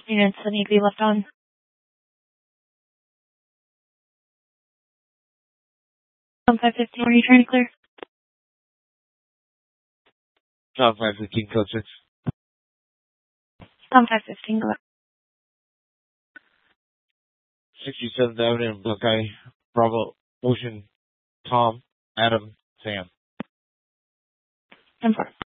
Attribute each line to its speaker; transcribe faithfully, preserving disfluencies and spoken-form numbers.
Speaker 1: Units that need to be left on. Tom five fifteen, are you trying to clear?
Speaker 2: Tom five fifteen, code six.
Speaker 1: Tom five fifteen, go ahead.
Speaker 2: sixty-seventh Avenue in Buckeye. Bravo, Ocean, Tom, Adam, Sam.
Speaker 1: ten four.